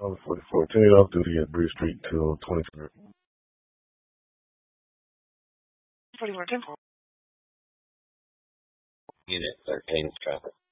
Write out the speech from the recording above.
On 44. 10 off duty at Bridge Street till 23rd. 44, 10. Unit 13 traffic.